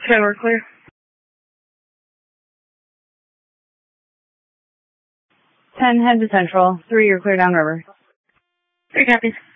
Okay, we're clear. 10, head to Central. 3, you're clear downriver. 3 copies.